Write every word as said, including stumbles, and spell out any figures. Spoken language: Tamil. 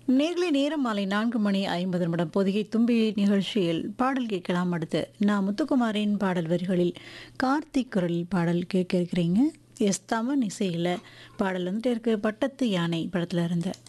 நேர்களை நேரம் மாலை நான்கு மணி ஐம்பது நிமிடம் பொதிகை தும்பி நிகழ்ச்சியில் பாடல் கேட்கலாம். அடுத்து நான் முத்துக்குமாரின் பாடல் வரிகளில் கார்த்திக் குரலில் பாடல் கேட்க இருக்கிறீங்க. எஸ் தமன் இசையில் பாடல் வந்துட்டு இருக்கு. பட்டத்து யானை படத்தில் இருந்த